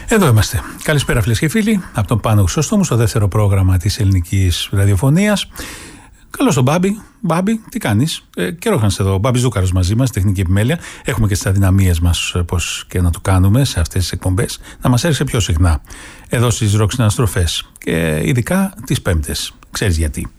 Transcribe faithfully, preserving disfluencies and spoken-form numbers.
Εδώ είμαστε. Καλησπέρα, φίλες και φίλοι. Από τον Πάνο Χρυσόστομου, στο δεύτερο πρόγραμμα της ελληνικής ραδιοφωνίας. Καλώς τον Μπάμπη. Μπάμπη, τι κάνεις? Ε, καιρό είχαν εδώ. Ο Μπάμπης Δούκαρος μαζί μας, τεχνική επιμέλεια. Έχουμε και τις αδυναμίες μας, πώς και να του κάνουμε σε αυτές τις εκπομπές, να μας έρχεται πιο συχνά εδώ στις ροκ συναστροφές. Και ειδικά τις Πέμπτες. Ξέρεις γιατί?